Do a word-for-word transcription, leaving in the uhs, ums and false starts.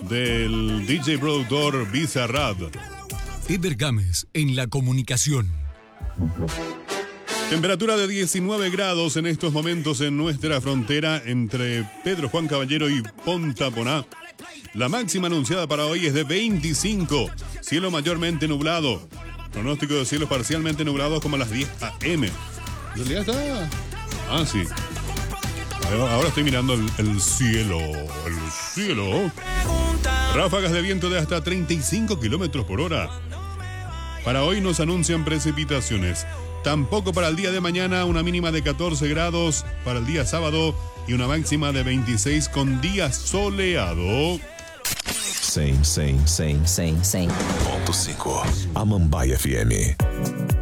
del D J productor Bizarrap. Eder Gámez en la comunicación. Temperatura de diecinueve grados en estos momentos en nuestra frontera entre Pedro Juan Caballero y Ponta Poná. La máxima anunciada para hoy es de veinticinco. Cielo mayormente nublado. Pronóstico de cielos parcialmente nublados como a las diez a eme. ¿En realidad está? Ah, sí. Ahora estoy mirando el, el cielo. El cielo. Ráfagas de viento de hasta treinta y cinco kilómetros por hora. Para hoy nos anuncian precipitaciones. Tampoco para el día de mañana, una mínima de catorce grados para el día sábado y una máxima de veintiséis con día soleado. cem, cem, cem, cem, cem ponto cinco Amambai F M.